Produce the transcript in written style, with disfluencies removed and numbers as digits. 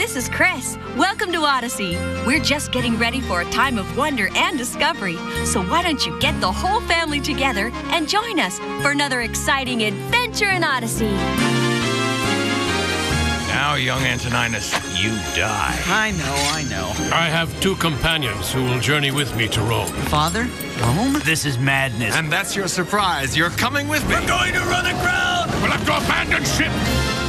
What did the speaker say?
this is Chris. Welcome to Odyssey. We're just getting ready for a time of wonder and discovery. So why don't you get the whole family together and join us for another exciting adventure in Odyssey. Now, young Antoninus, you die. I know. I have 2 companions who will journey with me to Rome. Father? Rome? This is madness. And that's your surprise. You're coming with me. We're going to run aground! We'll have to abandon ship!